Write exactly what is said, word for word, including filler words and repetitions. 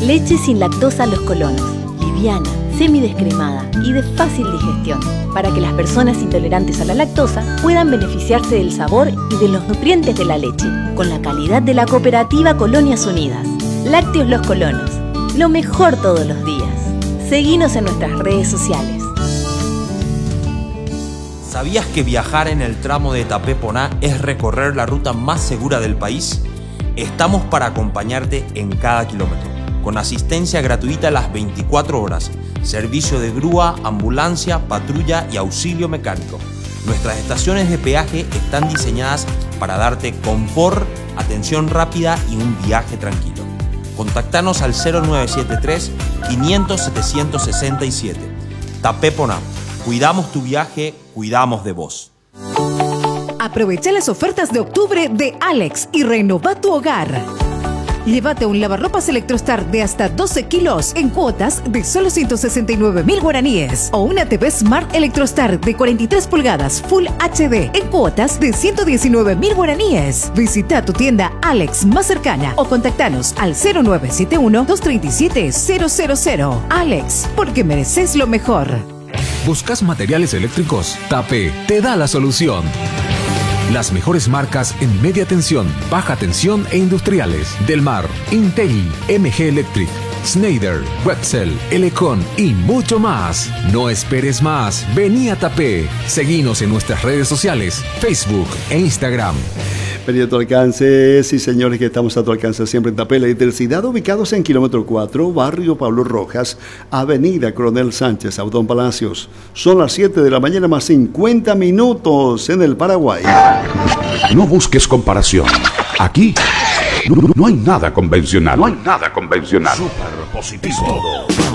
Leche sin lactosa Los Colonos. Liviana, semidescremada y de fácil digestión, para que las personas intolerantes a la lactosa puedan beneficiarse del sabor y de los nutrientes de la leche, con la calidad de la cooperativa Colonias Unidas. Lácteos Los Colonos, lo mejor todos los días. Seguinos en nuestras redes sociales. ¿Sabías que viajar en el tramo de Tapé-Poná es recorrer la ruta más segura del país? Estamos para acompañarte en cada kilómetro, con asistencia gratuita las veinticuatro horas, servicio de grúa, ambulancia, patrulla y auxilio mecánico. Nuestras estaciones de peaje están diseñadas para darte confort, atención rápida y un viaje tranquilo. Contactanos al cero nueve siete tres, quinientos, setecientos sesenta y siete. Tapé-Poná. Cuidamos tu viaje, cuidamos de vos. Aprovecha las ofertas de octubre de Alex y renova tu hogar. Llévate un lavarropas Electrostar de hasta doce kilos en cuotas de solo ciento sesenta y nueve mil guaraníes. O una T V Smart Electrostar de cuarenta y tres pulgadas Full H D en cuotas de ciento diecinueve mil guaraníes. Visita tu tienda Alex más cercana o contactanos al cero nueve siete uno, dos tres siete, cero cero cero. Alex, porque mereces lo mejor. ¿Buscas materiales eléctricos? Tapé te da la solución. Las mejores marcas en media tensión, baja tensión e industriales. Delmar, Intel, M G Electric, Schneider, Webcel, Elecon y mucho más. No esperes más. Vení a Tapé. Seguinos en nuestras redes sociales, Facebook e Instagram. Vení a tu alcance, sí señores, que estamos a tu alcance siempre en Tapé. La Electricidad, ubicados en kilómetro cuatro, barrio Pablo Rojas, avenida Coronel Sánchez, Audón Palacios. Son las siete de la mañana más cincuenta minutos en el Paraguay. No busques comparación. Aquí no, no hay nada convencional. No hay nada convencional. Super positivo.